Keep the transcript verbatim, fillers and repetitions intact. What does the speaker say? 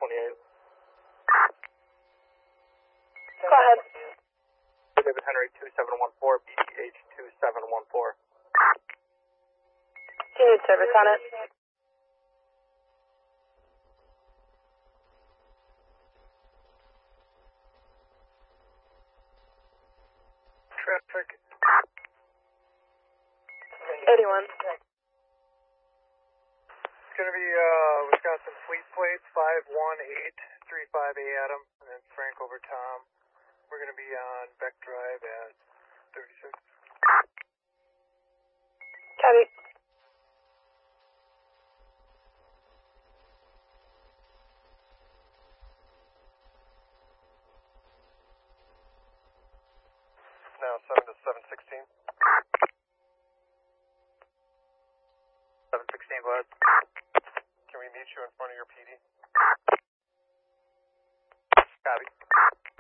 twenty-eight. Go ahead. David Henry two seven one four, B D H two seven one four. Do you need service on it? Traffic. eighty-one. It's going to be uh, Wisconsin Fleet Plates five one eight three five A Adam, and then Frank over Tom. We're going to be on Beck Drive at thirty-six. Copy. Now seven to seven sixteen. seven sixteen, go ahead. Can we meet you in front of your P D? Copy.